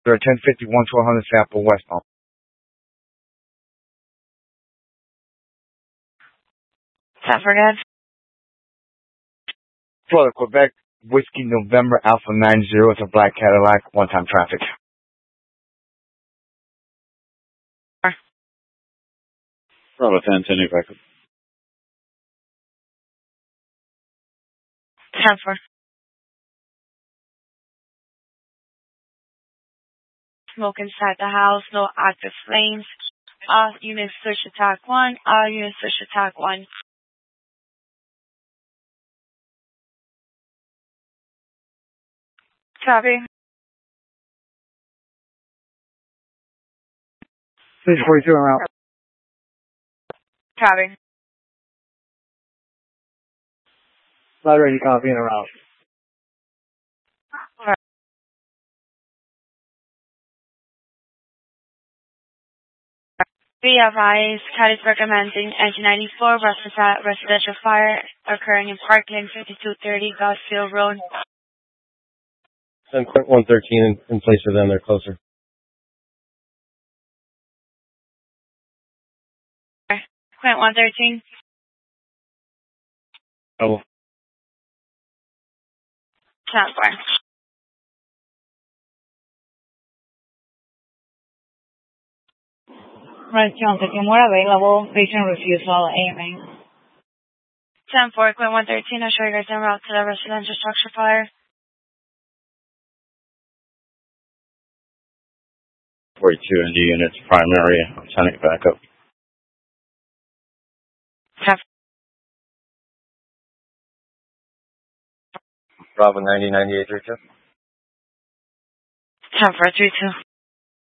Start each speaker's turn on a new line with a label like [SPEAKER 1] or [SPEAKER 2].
[SPEAKER 1] 1051 1200 Sample westbound.
[SPEAKER 2] Sanford.
[SPEAKER 1] Florida, Quebec, Whiskey November Alpha 90. It's a black Cadillac, one-time traffic.
[SPEAKER 3] Bravo 10, 10 backup.
[SPEAKER 2] Sanford. Smoke inside the house, no active flames. All units search attack 1. All units search attack 1. Copy.
[SPEAKER 1] 642 around.
[SPEAKER 2] Copy.
[SPEAKER 1] Not ready, copy, and around.
[SPEAKER 2] Be advised, CAD is recommending engine 94 residential fire occurring in Parkland 5230 Gosfield Road.
[SPEAKER 4] Send Quint 113 in place for them. They're closer.
[SPEAKER 2] Quint 113.
[SPEAKER 4] Oh.
[SPEAKER 2] Sanford.
[SPEAKER 5] Restaurant taking more available. Patient refusal aiming.
[SPEAKER 2] Sanford, Quint 113. I'll show you guys en route to the residential structure fire.
[SPEAKER 3] 42 ND units, primary, Lieutenant backup.
[SPEAKER 2] Sanford.
[SPEAKER 4] Bravo 90, 98, 32.
[SPEAKER 2] Sanford 32.